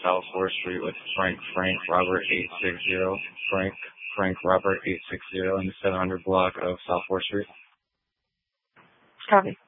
South 4th Street with Frank Robert 860. Frank Robert 860 in the 700 block of South 4th Street. Copy.